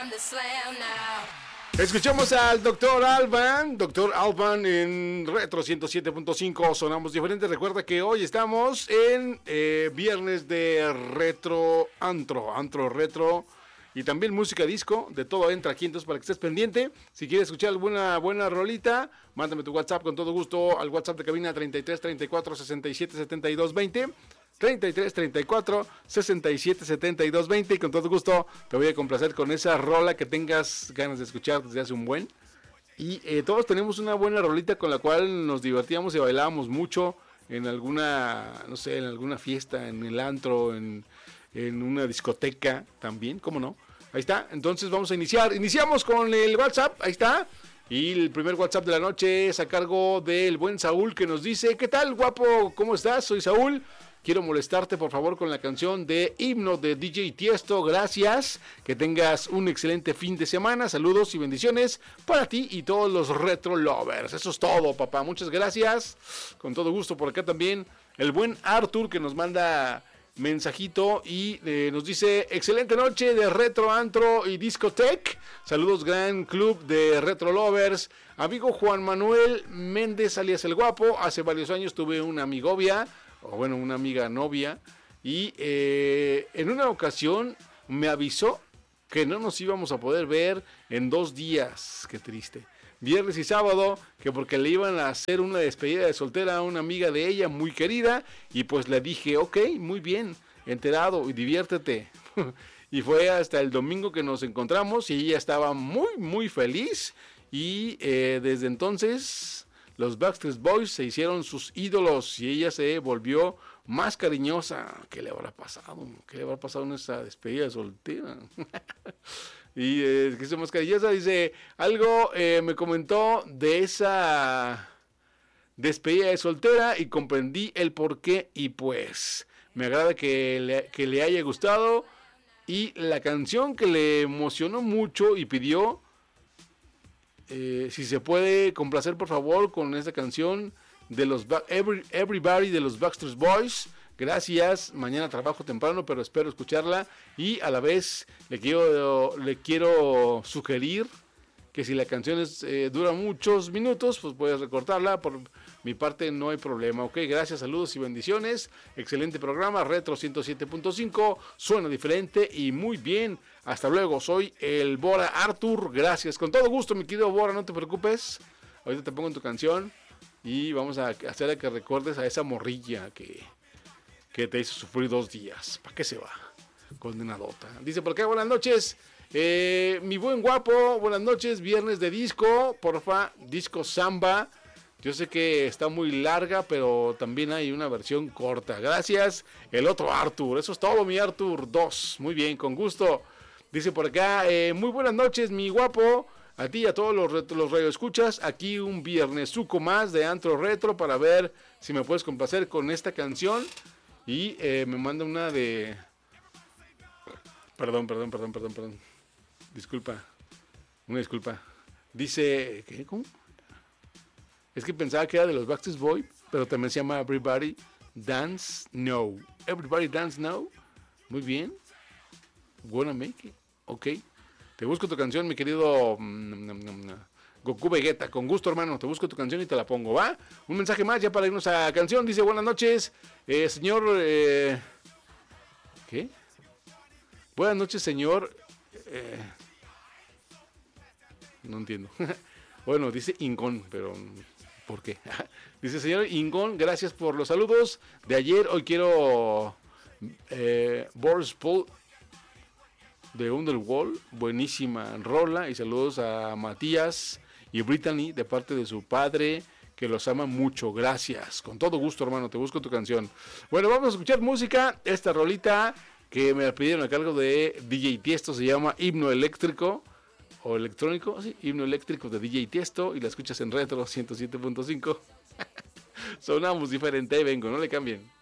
Escuchamos al Dr. Alban en Retro 107.5, sonamos diferentes. Recuerda que hoy estamos en viernes de Retro Antro Retro y también música disco, de todo entra aquí, entonces para que estés pendiente. Si quieres escuchar alguna buena rolita, mándame tu WhatsApp con todo gusto al WhatsApp de cabina 33 34 67 72 20. 33 34 67 72 20 y con todo gusto te voy a complacer con esa rola que tengas ganas de escuchar desde hace un buen. Y todos tenemos una buena rolita con la cual nos divertíamos y bailábamos mucho en alguna, no sé, en alguna fiesta, en el antro, en una discoteca también, ¿cómo no? Ahí está, entonces vamos a iniciamos con el WhatsApp, ahí está. Y el primer WhatsApp de la noche es a cargo del buen Saúl, que nos dice: ¿qué tal, guapo? ¿Cómo estás? Soy Saúl. Quiero molestarte, por favor, con la canción de Himno de DJ Tiesto. Gracias. Que tengas un excelente fin de semana. Saludos y bendiciones para ti y todos los retro lovers. Eso es todo, papá. Muchas gracias. Con todo gusto por acá también. El buen Arthur, que nos manda mensajito y nos dice: excelente noche de Retro Antro y Discotech. Saludos, gran club de Retro Lovers. Amigo Juan Manuel Méndez, alias El Guapo. Hace varios años tuve una amigovia, o bueno, una amiga novia, y en una ocasión me avisó que no nos íbamos a poder ver en 2 días. Qué triste. Viernes y sábado, que porque le iban a hacer una despedida de soltera a una amiga de ella muy querida, y pues le dije: ok, muy bien, enterado, y diviértete. Y fue hasta el domingo que nos encontramos y ella estaba muy muy feliz, y desde entonces los Backstreet Boys se hicieron sus ídolos y ella se volvió más cariñosa. ¿Qué le habrá pasado? ¿Qué le habrá pasado en esa despedida de soltera? Y que se más cariñosa, dice algo, me comentó de esa despedida de soltera y comprendí el porqué, y pues me agrada que le haya gustado, y la canción que le emocionó mucho y pidió, si se puede complacer por favor con esta canción de los Everybody de los Backstreet Boys. Gracias, mañana trabajo temprano, pero espero escucharla, y a la vez le quiero sugerir que si la canción dura muchos minutos, pues puedes recortarla. Por mi parte no hay problema. Ok, gracias, saludos y bendiciones. Excelente programa, Retro 107.5, suena diferente y muy bien. Hasta luego, soy el Bora Arthur, gracias. Con todo gusto, mi querido Bora, no te preocupes. Ahorita te pongo en tu canción y vamos a hacer a que recuerdes a esa morrilla que te hizo sufrir 2 días. ¿Para qué se va? Condenadota. Dice por acá: buenas noches, mi buen guapo, buenas noches. Viernes de disco, porfa, disco samba. Yo sé que está muy larga, pero también hay una versión corta. Gracias, el otro Arthur. Eso es todo, mi Arthur 2. Muy bien, con gusto. Dice por acá: muy buenas noches, mi guapo. A ti y a todos los radioescuchas. Aquí un viernesuco más de Antro Retro para ver si me puedes complacer con esta canción. Y me manda una de... Perdón. Disculpa. Una disculpa. Dice... ¿Qué? ¿Cómo? Es que pensaba que era de los Backstreet Boys, pero también se llama Everybody Dance Now. Everybody Dance Now. Muy bien. Wanna make it. Ok. Te busco tu canción, mi querido Goku Vegeta. Con gusto, hermano. Te busco tu canción y te la pongo, ¿va? Un mensaje más ya para irnos a canción. Dice: buenas noches, señor... ¿Qué? Buenas noches, señor... no entiendo. Bueno, dice Ingón, pero... ¿por qué? Dice: señor Ingón, gracias por los saludos de ayer. Hoy quiero... Boris Paul de Underworld, buenísima rola, y saludos a Matías y Brittany de parte de su padre, que los ama mucho. Gracias, con todo gusto, hermano, te busco tu canción. Bueno, vamos a escuchar música. Esta rolita que me la pidieron a cargo de DJ Tiesto se llama Himno Eléctrico o Electrónico, sí, Himno Eléctrico de DJ Tiesto, y la escuchas en Retro 107.5. Sonamos diferente, vengo, no le cambien.